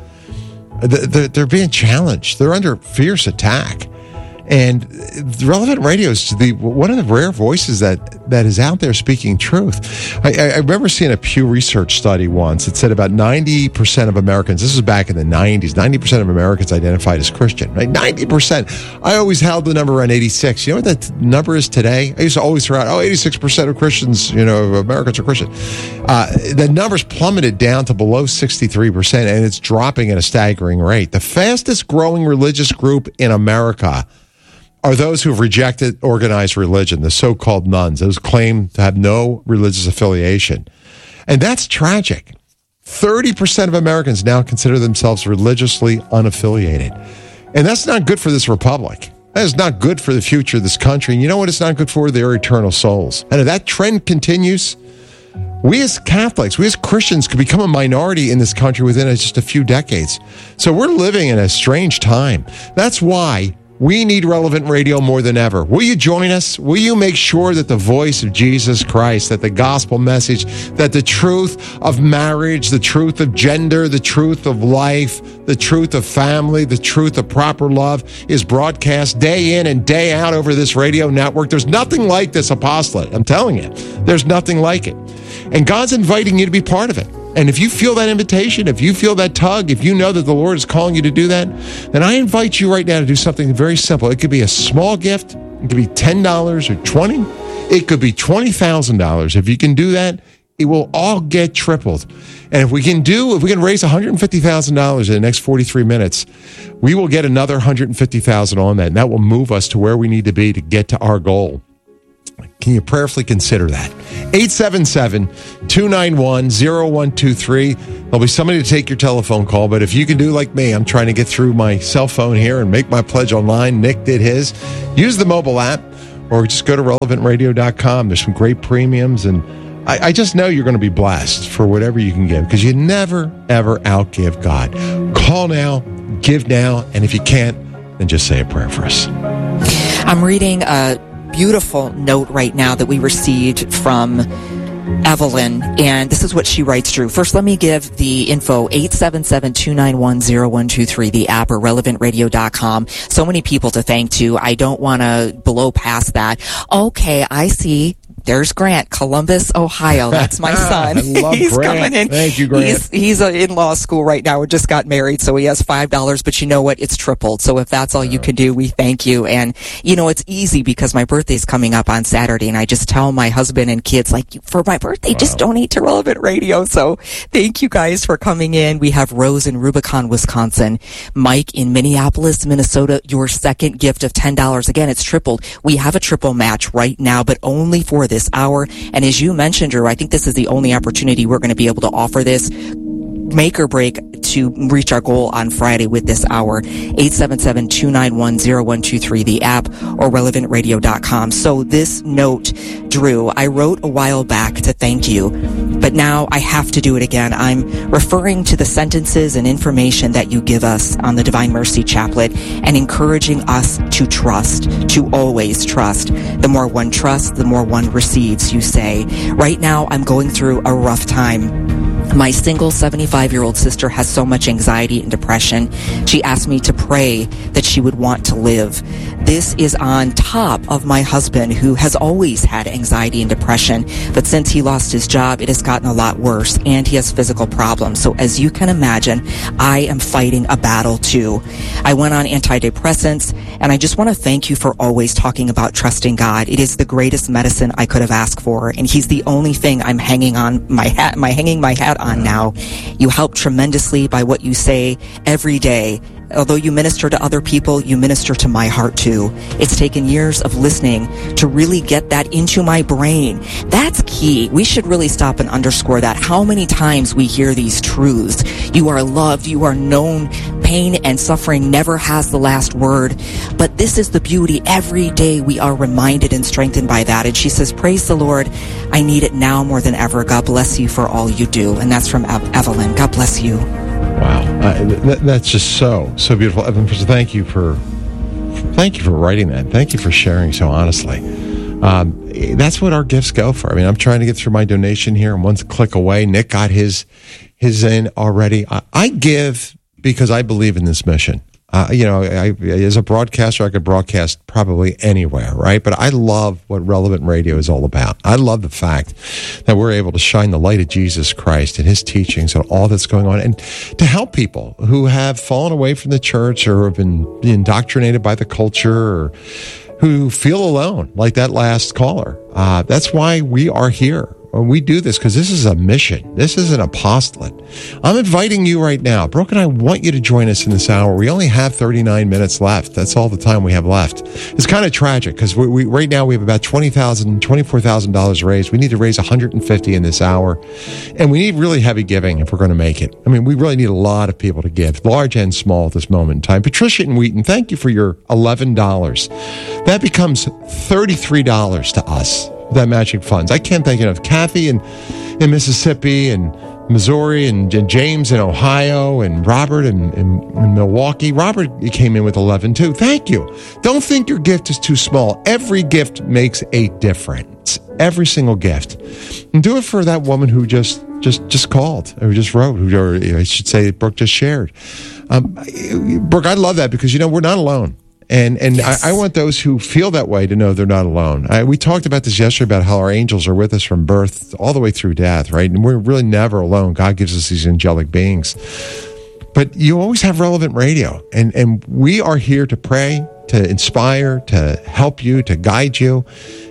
they're being challenged. They're under fierce attack. And Relevant Radio is the one of the rare voices that, that is out there speaking truth. I, I remember seeing a Pew Research study once that said about ninety percent of Americans, this was back in the nineties, ninety percent of Americans identified as Christian, right? ninety percent. I always held the number around eighty-six. You know what that number is today? I used to always throw out, oh, eighty-six percent of Christians, you know, Americans are Christian. Uh, the number's plummeted down to below sixty-three percent, and it's dropping at a staggering rate. The fastest growing religious group in America are those who have rejected organized religion, the so-called nuns, those claim to have no religious affiliation. And that's tragic. thirty percent of Americans now consider themselves religiously unaffiliated. And that's not good for this republic. That is not good for the future of this country. And you know what it's not good for? Their eternal souls. And if that trend continues, we as Catholics, we as Christians could become a minority in this country within just a few decades. So we're living in a strange time. That's why we need Relevant Radio more than ever. Will you join us? Will you make sure that the voice of Jesus Christ, that the gospel message, that the truth of marriage, the truth of gender, the truth of life, the truth of family, the truth of proper love is broadcast day in and day out over this radio network? There's nothing like this apostolate. I'm telling you, there's nothing like it. And God's inviting you to be part of it. And if you feel that invitation, if you feel that tug, if you know that the Lord is calling you to do that, then I invite you right now to do something very simple. It could be a small gift. It could be ten dollars or twenty dollars. It could be twenty thousand dollars. If you can do that, it will all get tripled. And if we can do, if we can raise one hundred fifty thousand dollars in the next forty-three minutes, we will get another one hundred fifty thousand dollars on that. And that will move us to where we need to be to get to our goal. Can you prayerfully consider that? eight seven seven, two nine one, zero one two three. There'll be somebody to take your telephone call, but if you can do like me, I'm trying to get through my cell phone here and make my pledge online. Nick did his. Use the mobile app or just go to relevant radio dot com. There's some great premiums, and I, I just know you're going to be blessed for whatever you can give, because you never, ever outgive God. Call now, give now, and if you can't, then just say a prayer for us. I'm reading a beautiful note right now that we received from Evelyn, and this is what she writes, Drew. First, let me give the info, eight seven seven, two nine one, zero one two three, the app, or relevant radio dot com. So many people to thank to. I don't want to blow past that. Okay, I see. There's Grant, Columbus, Ohio. That's my son. I love He's Grant. coming in. Thank you, Grant. He's, he's uh, in law school right now. We just got married, so he has five dollars. But you know what? It's tripled. So if that's all you can do, we thank you. And, you know, it's easy because my birthday's coming up on Saturday, and I just tell my husband and kids, like, for my birthday, wow. just donate to Relevant Radio. So thank you guys for coming in. We have Rose in Rubicon, Wisconsin. Mike in Minneapolis, Minnesota. Your second gift of ten dollars. Again, it's tripled. We have a triple match right now, but only for this hour. And as you mentioned, Drew, I think this is the only opportunity we're going to be able to offer this. Make or break to reach our goal on Friday with this hour. eight seven seven, two nine one, zero one two three, the app, or relevant radio dot com. So this note, Drew, I wrote a while back to thank you, but now I have to do it again. I'm referring to the sentences and information that you give us on the Divine Mercy Chaplet and encouraging us to trust, to always trust. The more one trusts, the more one receives, you say. Right now, I'm going through a rough time. My single seventy-five-year-old sister has so much anxiety and depression. She asked me to pray that she would want to live. This is on top of my husband, who has always had anxiety and depression. But since he lost his job, it has gotten a lot worse, and he has physical problems. So as you can imagine, I am fighting a battle too. I went on antidepressants, and I just want to thank you for always talking about trusting God. It is the greatest medicine I could have asked for, and He's the only thing I'm hanging on my hat, my hanging my hat on now. You help tremendously by what you say every day. Although you minister to other people, you minister to my heart too. It's taken years of listening to really get that into my brain. That's key. We should really stop and underscore that. How many times we hear these truths. You are loved. You are known. Pain and suffering never has the last word. But this is the beauty. Every day we are reminded and strengthened by that. And she says, praise the Lord. I need it now more than ever. God bless you for all you do. And that's from Ev- Evelyn. God bless you. Wow, uh, that, that's just so so beautiful, Evan. Thank you for thank you for writing that. Thank you for sharing so honestly. Um, that's what our gifts go for. I mean, I'm trying to get through my donation here, and one click away. Nick got his his in already. I, I give because I believe in this mission. Uh, you know, I, as a broadcaster, I could broadcast probably anywhere, right? But I love what Relevant Radio is all about. I love the fact that we're able to shine the light of Jesus Christ and His teachings on all that's going on, and to help people who have fallen away from the church or have been indoctrinated by the culture, or who feel alone, like that last caller. Uh, that's why we are here. We do this because this is a mission. This is an apostolate. I'm inviting you right now. Brooke and I want you to join us in this hour. We only have thirty-nine minutes left. That's all the time we have left. It's kind of tragic because we, we right now we have about twenty thousand dollars, twenty-four thousand dollars raised. We need to raise one hundred fifty in this hour. And we need really heavy giving if we're going to make it. I mean, we really need a lot of people to give, large and small at this moment in time. Patricia in Wheaton, thank you for your eleven dollars. That becomes thirty-three dollars to us. That matching funds. I can't thank enough. Kathy in, in Mississippi and Missouri and, and James in Ohio and Robert in, in, in Milwaukee. Robert came in with eleven too. Thank you. Don't think your gift is too small. Every gift makes a difference. Every single gift. And do it for that woman who just just just called or just wrote, or I should say Brooke just shared. Um, Brooke, I love that because, you know, we're not alone. And and yes. I, I want those who feel that way to know they're not alone. I, we talked about this yesterday about how our angels are with us from birth all the way through death, right? And we're really never alone. God gives us these angelic beings. But you always have Relevant Radio. And, and we are here to pray, to inspire, to help you, to guide you.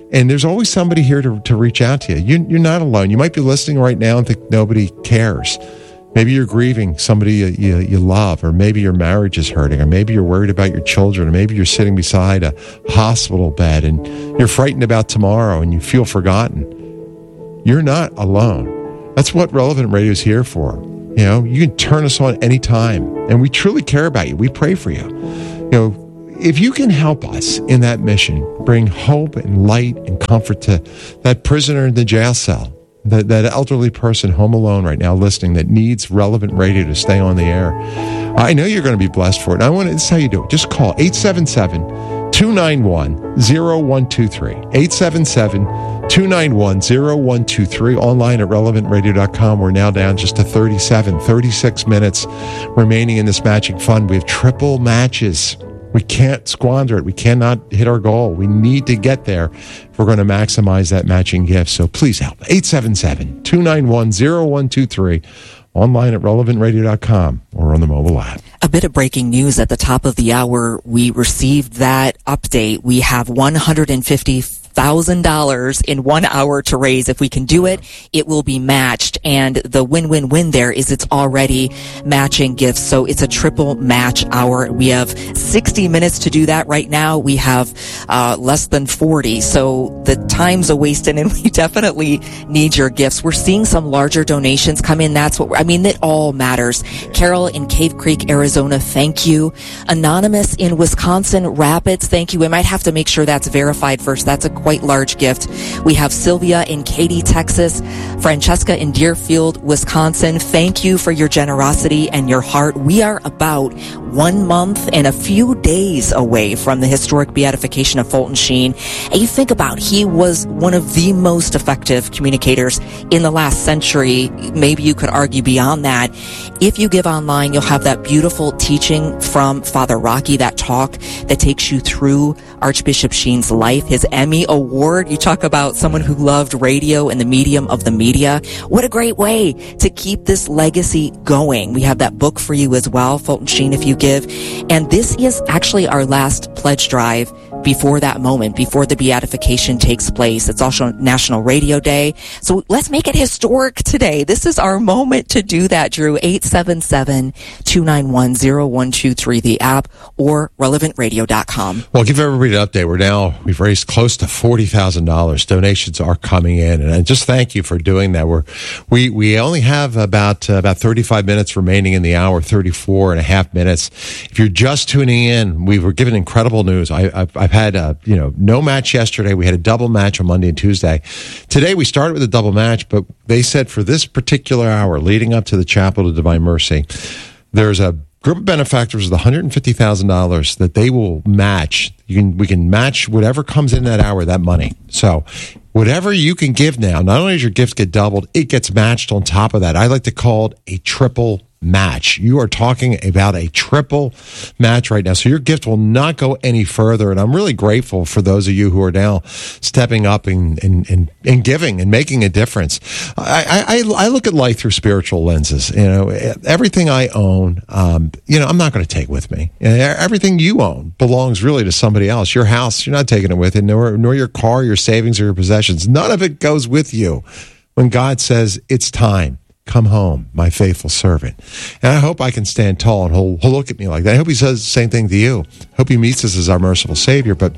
And there's always somebody here to, to reach out to you. you. You're not alone. You might be listening right now and think nobody cares. Maybe you're grieving somebody you, you, you love, or maybe your marriage is hurting, or maybe you're worried about your children, or maybe you're sitting beside a hospital bed and you're frightened about tomorrow and you feel forgotten. You're not alone. That's what Relevant Radio is here for. You know, you can turn us on anytime, and we truly care about you. We pray for you. You know, if you can help us in that mission, bring hope and light and comfort to that prisoner in the jail cell, that, that elderly person home alone right now listening that needs Relevant Radio to stay on the air, I know you're going to be blessed for it. And I want to, this is how you do it. Just call eight seven seven, two nine one, zero one two three. eight seven seven, two nine one, zero one two three. Online at relevant radio dot com. We're now down just to thirty-seven, thirty-six minutes remaining in this matching fund. We have triple matches. We can't squander it. We cannot hit our goal. We need to get there if we're going to maximize that matching gift. So please help. eight seven seven, two nine one, zero one two three. Online at relevant radio dot com or on the mobile app. A bit of breaking news at the top of the hour. We received that update. We have one hundred fifty thousand dollars in one hour to raise. If we can do it, it will be matched. And the win-win-win there is it's already matching gifts. So it's a triple match hour. We have sixty minutes to do that right now. We have uh, less than forty. So the time's a wasted, and we definitely need your gifts. We're seeing some larger donations come in. That's what we're, I mean, it all matters. Carol in Cave Creek, Arizona, thank you. Anonymous in Wisconsin Rapids, thank you. We might have to make sure that's verified first. That's a quite large gift. We have Sylvia in Katy, Texas, Francesca in Deerfield, Wisconsin. Thank you for your generosity and your heart. We are about one month and a few days away from the historic beatification of Fulton Sheen. And you think about, he was one of the most effective communicators in the last century. Maybe you could argue beyond that. If you give online, you'll have that beautiful teaching from Father Rocky, that talk that takes you through Archbishop Sheen's life, his Emmy Award. You talk about someone who loved radio and the medium of the media. What a great way to keep this legacy going. We have that book for you as well, Fulton Sheen, if you give. And this is actually our last pledge drive before that moment, before the beatification takes place. It's also National Radio Day. So let's make it historic today. This is our moment to do that, Drew. eight seven seven, two nine one, zero one two three, the app, or relevant radio dot com. Well, give everybody an update. We're now, we've raised close to forty thousand dollars. Donations are coming in. And just thank you for doing that. We're, we, we only have about, uh, about thirty-five minutes remaining in the hour, thirty-four and a half minutes. If you're just tuning in, we were given incredible news. I, I've, I've had, uh, you know, no match yesterday. We had a double match on Monday and Tuesday. Today we started with a double match, but they said for this particular hour leading up to the Chapel of Divine Mercy, there's a group of benefactors with one hundred fifty thousand dollars that they will match. You can, we can match whatever comes in that hour, that money. So whatever you can give now, not only does your gift get doubled, it gets matched on top of that. I like to call it a triple match. You are talking about a triple match right now. So your gift will not go any further. And I'm really grateful for those of you who are now stepping up and, and, and, and giving and making a difference. I, I, I look at life through spiritual lenses. You know, everything I own, um, you know, I'm not going to take with me. Everything you own belongs really to somebody else. Your house, you're not taking it with you, nor, nor your car, your savings, or your possessions. None of it goes with you when God says it's time. Come home, my faithful servant. And I hope I can stand tall and he'll, he'll look at me like that. I hope he says the same thing to you. I hope he meets us as our merciful Savior. But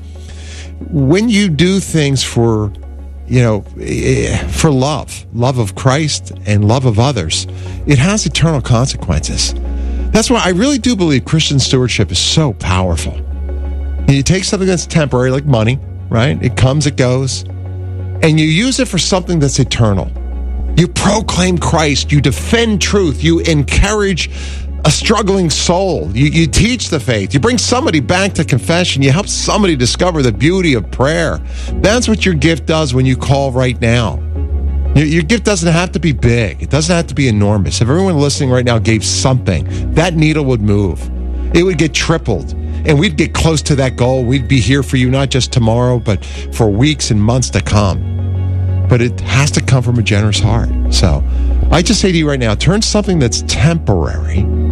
when you do things for, you know, for love, love of Christ and love of others, it has eternal consequences. That's why I really do believe Christian stewardship is so powerful. You take something that's temporary, like money, right? It comes, it goes, and you use it for something that's eternal. You proclaim Christ. You defend truth. You encourage a struggling soul. You, you teach the faith. You bring somebody back to confession. You help somebody discover the beauty of prayer. That's what your gift does when you call right now. Your, your gift doesn't have to be big. It doesn't have to be enormous. If everyone listening right now gave something, that needle would move. It would get tripled. And we'd get close to that goal. We'd be here for you, not just tomorrow, but for weeks and months to come. But it has to come from a generous heart. So I just say to you right now, turn something that's temporary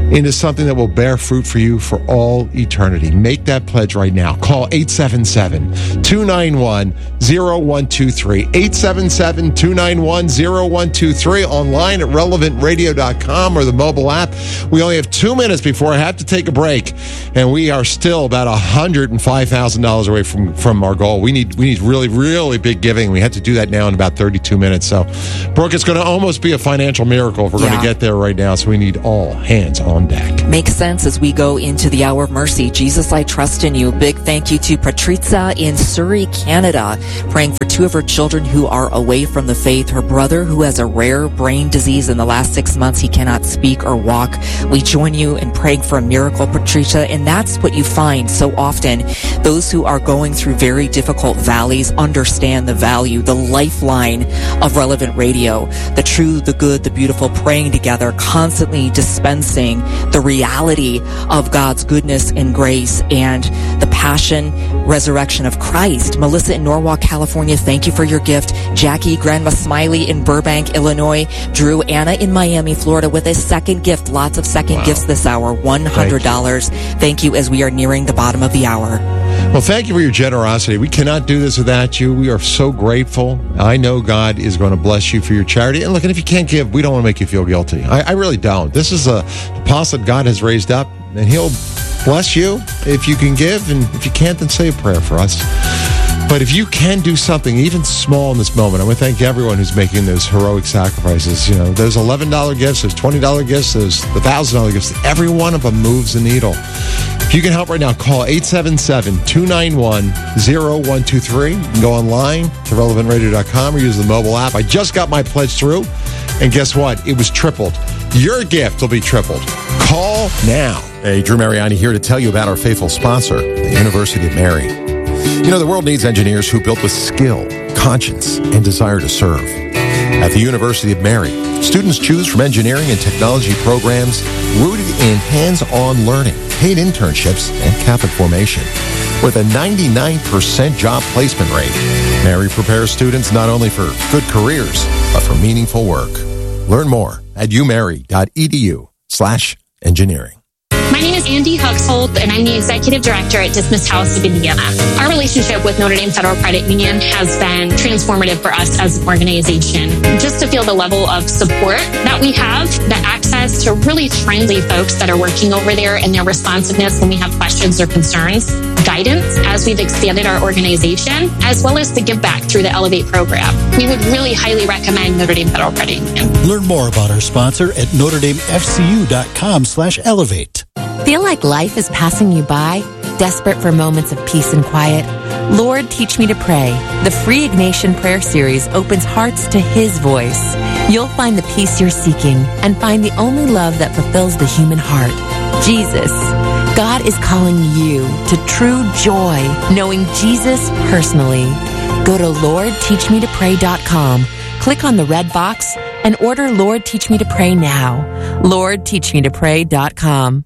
into something that will bear fruit for you for all eternity. Make that pledge right now. Call eight seven seven, two nine one, zero one two three. eight seven seven, two nine one, zero one two three. Online at relevant radio dot com or the mobile app. We only have two minutes before I have to take a break, and we are still about one hundred five thousand dollars away from, from our goal. We need we need really, really big giving. We have to do that now in about thirty-two minutes. So, Brooke, it's going to almost be a financial miracle if we're yeah. going to get there right now. So we need all hands on deck. Makes sense as we go into the hour of mercy. Jesus, I trust in you. Big thank you to Patrizia in Surrey, Canada, praying for two of her children who are away from the faith. Her brother, who has a rare brain disease in the last six months, he cannot speak or walk. We join you in praying for a miracle, Patrizia, and that's what you find so often. Those who are going through very difficult valleys understand the value, the lifeline of Relevant Radio, the true, the good, the beautiful, praying together, constantly dispensing the reality of God's goodness and grace and the passion, resurrection of Christ. Melissa in Norwalk, California, thank you for your gift. Jackie, Grandma Smiley in Burbank, Illinois. Drew, Anna in Miami, Florida with a second gift. Lots of second wow. gifts this hour. one hundred dollars. Thank you. Thank you as we are nearing the bottom of the hour. Well, thank you for your generosity. We cannot do this without you. We are so grateful. I know God is going to bless you for your charity. And look, and if you can't give, we don't want to make you feel guilty. I, I really don't. This is a apostle God has raised up, and he'll bless you if you can give. And if you can't, then say a prayer for us. But if you can do something even small in this moment, I want to thank everyone who's making those heroic sacrifices. You know, those eleven dollars gifts, those twenty dollars gifts, those the one thousand dollars gifts. Every one of them moves the needle. If you can help right now, call eight seven seven, two nine one, zero one two three. You can go online to relevant radio dot com or use the mobile app. I just got my pledge through, and guess what? It was tripled. Your gift will be tripled. Call now. Hey, Drew Mariani here to tell you about our faithful sponsor, the University of Mary. You know, the world needs engineers who build with skill, conscience, and desire to serve. At the University of Mary, students choose from engineering and technology programs rooted in hands-on learning, paid internships, and Catholic formation. With a ninety-nine percent job placement rate, Mary prepares students not only for good careers, but for meaningful work. Learn more at umary.edu slash engineering. My name is Andy Huxhold, and I'm the Executive Director at Dismissed House of Indiana. Our relationship with Notre Dame Federal Credit Union has been transformative for us as an organization. Just to feel the level of support that we have, the access to really friendly folks that are working over there and their responsiveness when we have questions or concerns, guidance as we've expanded our organization, as well as the give back through the Elevate program. We would really highly recommend Notre Dame Federal Credit Union. Learn more about our sponsor at notre dame f c u dot com slash elevate. Feel like life is passing you by? Desperate for moments of peace and quiet? Lord, Teach Me to Pray. The free Ignatian prayer series opens hearts to His voice. You'll find the peace you're seeking and find the only love that fulfills the human heart, Jesus. God is calling you to true joy, knowing Jesus personally. Go to lord teach me to pray dot com, click on the red box, and order Lord Teach Me to Pray now. lord teach me to pray dot com.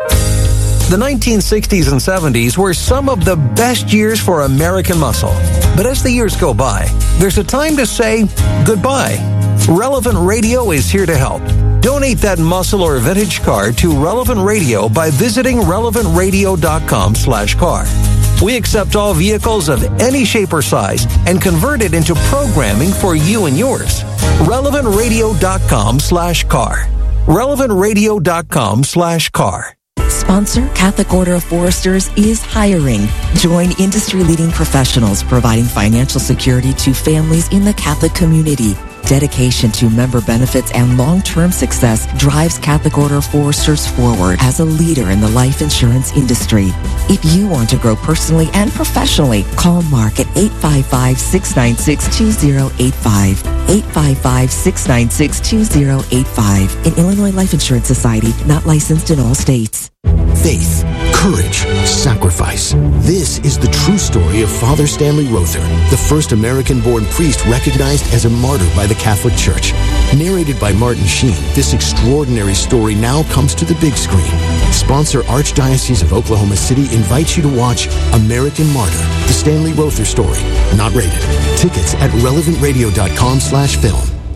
The nineteen sixties and seventies were some of the best years for American muscle. But as the years go by, there's a time to say goodbye. Relevant Radio is here to help. Donate that muscle or vintage car to Relevant Radio by visiting relevant radio dot com slash car. We accept all vehicles of any shape or size and convert it into programming for you and yours. relevant radio dot com slash car. relevant radio dot com slash car. Sponsor Catholic Order of Foresters is hiring. Join industry-leading professionals providing financial security to families in the Catholic community. Dedication to member benefits and long-term success drives Catholic Order of Foresters forward as a leader in the life insurance industry. If you want to grow personally and professionally, call Mark at eight five five, six nine six, two zero eight five. eight five five, six nine six, two zero eight five. An Illinois Life Insurance Society, not licensed in all states. Faith, courage, sacrifice. This is the true story of Father Stanley Rother, the first American-born priest recognized as a martyr by the Catholic Church. Narrated by Martin Sheen, this extraordinary story now comes to the big screen. Sponsor Archdiocese of Oklahoma City invites you to watch American Martyr, the Stanley Rother story. Not rated. Tickets at relevant radio dot com slash film.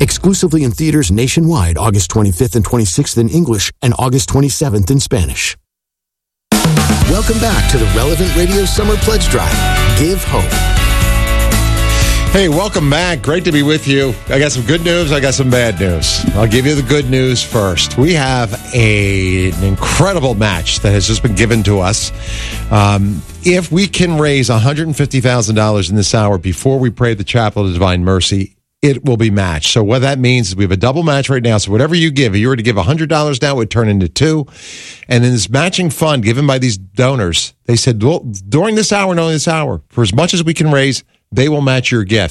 Exclusively in theaters nationwide August twenty-fifth and twenty-sixth in English and August twenty-seventh in Spanish. Welcome back to the Relevant Radio Summer Pledge Drive. Give hope. Hey, welcome back. Great to be with you. I got some good news. I got some bad news. I'll give you the good news first. We have a, an incredible match that has just been given to us. Um, if we can raise one hundred fifty thousand dollars in this hour before we pray the Chapel of Divine Mercy, it will be matched. So what that means is we have a double match right now. So whatever you give, if you were to give one hundred dollars now, it would turn into two. And in this matching fund given by these donors, they said, well, during this hour and only this hour, for as much as we can raise, they will match your gift.